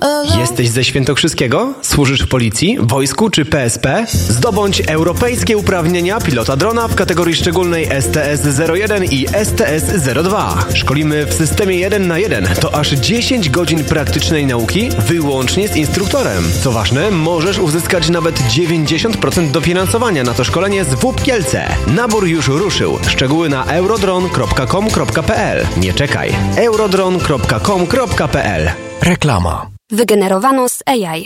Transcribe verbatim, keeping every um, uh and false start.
Jesteś ze Świętokrzyskiego? Służysz w policji, wojsku czy P S P? Zdobądź europejskie uprawnienia pilota drona w kategorii szczególnej S T S zero jeden i S T S zero dwa. Szkolimy w systemie jeden na jeden. To aż dziesięć godzin praktycznej nauki wyłącznie z instruktorem. Co ważne, możesz uzyskać nawet dziewięćdziesiąt procent dofinansowania na to szkolenie z W U P Kielce. Nabór już ruszył. Szczegóły na eurodron kropka com kropka p l. Nie czekaj. eurodron kropka com kropka p l. Reklama. Wygenerowano z A I.